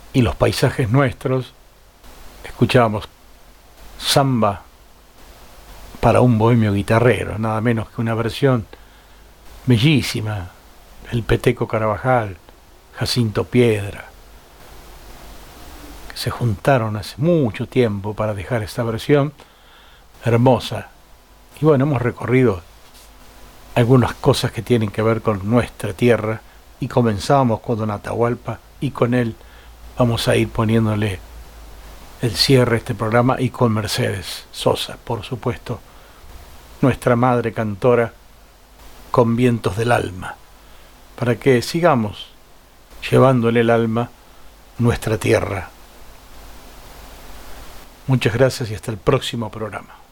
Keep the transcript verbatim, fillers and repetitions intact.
y los paisajes nuestros, escuchábamos Samba para un bohemio guitarrero, nada menos que una versión bellísima, el Peteco Carabajal, Jacinto Piedra, que se juntaron hace mucho tiempo para dejar esta versión hermosa. Y bueno, hemos recorrido algunas cosas que tienen que ver con nuestra tierra y comenzamos con Don Atahualpa y con él vamos a ir poniéndole el cierre a este programa y con Mercedes Sosa, por supuesto, nuestra madre cantora con Vientos del Alma, para que sigamos llevándole el alma nuestra tierra. Muchas gracias y hasta el próximo programa.